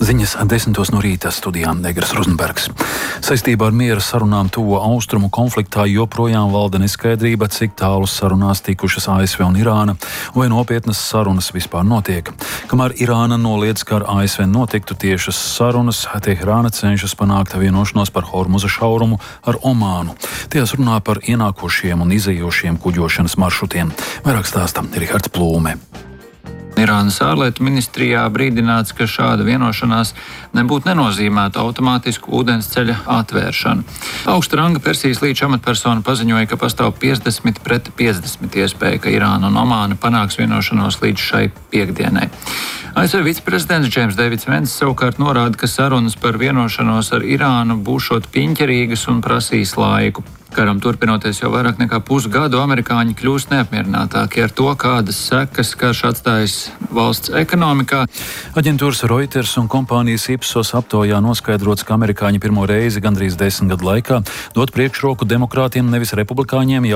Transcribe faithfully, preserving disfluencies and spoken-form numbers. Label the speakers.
Speaker 1: Ziņas desmitos no rīta studijā Negras Rozenbergs. Saistībā ar miera sarunām tuvo austrumu konfliktā joprojām valda neskaidrība, cik tālu sarunās tikušas A S V un Irāna, vai nopietnas sarunas vispār notiek. Kamēr Irāna noliedz, ka ar A S V notiktu tiešas sarunas, Teherāna cenšas panākt vienošanos par Hormuza šaurumu ar Omānu. Tajās runā par ienākošiem un izējošiem kuģošanas maršrutiem. Vairāk stāsta Rihards Plūme.
Speaker 2: Irānas ārlietu ministrijā brīdināts, ka šāda vienošanās nebūtu nenozīmētu automātisku ūdensceļa atvēršanu. Augsta ranga Persijas līča amatpersona paziņoja, ka pastāv piecdesmit pret piecdesmit iespēja, ka Irāna un Omāna panāks vienošanos līdz šai piekdienai. A S V viceprezidents Džeims Deivids Vents savukārt norāda, ka sarunas par vienošanos ar Irānu būšot piņķerīgas un prasīs laiku. Karam turpinoties jau vairāk nekā pusgadu, amerikāņi kļūst neapmierinātāki ar to, kādas sekas karš atstājis valsts ekonomikā.
Speaker 1: Aģentūras Reuters un kompānijas Ipsos aptaujā noskaidrots, ka amerikāņi pirmo reizi gandrīz desmit gadu laikā dod priekšroku demokrātiem, nevis republikāņiem.